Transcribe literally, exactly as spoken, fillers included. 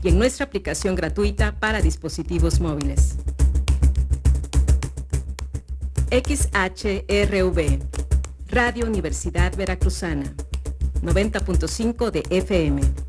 y en nuestra aplicación gratuita para dispositivos móviles. X H R V, Radio Universidad Veracruzana, noventa punto cinco de F M.